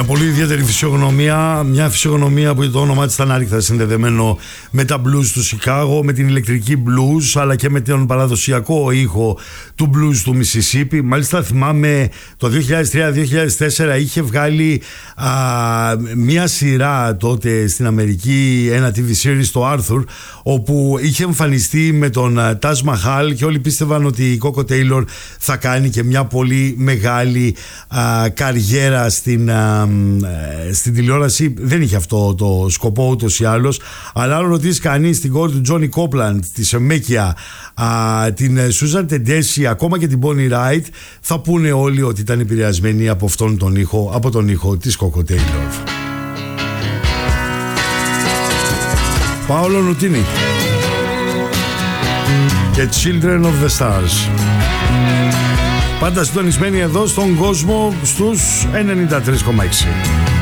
Μια πολύ ιδιαίτερη φυσιογνωμία, μια φυσιογνωμία που το όνομά της ήταν άρρηκτα συνδεδεμένο με τα blues του Σικάγο, με την ηλεκτρική blues, αλλά και με τον παραδοσιακό ήχο του blues του Μισισίπι. Μάλιστα θυμάμαι το 2003-2004 είχε βγάλει μια σειρά τότε στην Αμερική, ένα TV series στο Arthur, όπου είχε εμφανιστεί με τον Taj Mahal και όλοι πίστευαν ότι η Coco Taylor θα κάνει και μια πολύ μεγάλη καριέρα στην τηλεόραση. Δεν είχε αυτό το σκοπό ούτως ή άλλως, αλλά αν ρωτήσει κανείς την κόρη του Τζόνι Κόπλαντ, τη Σεμέκια, την Σούζαν Τεντέση, ακόμα και την Bonnie Wright, θα πούνε όλοι ότι ήταν επηρεασμένοι από αυτόν τον ήχο, από τον ήχο της Coco Taylor. Πάολο Νουτίνι και Children of the Stars. Πάντα συντονισμένοι εδώ στον κόσμο στους 93,6.